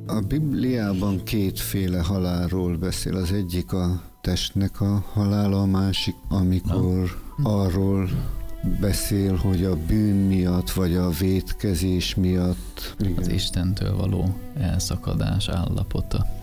A Bibliában kétféle halálról beszél. Az egyik a testnek a halála, a másik, amikor arról beszél, hogy a bűn miatt, vagy a vétkezés miatt. Az Istentől való elszakadás állapota.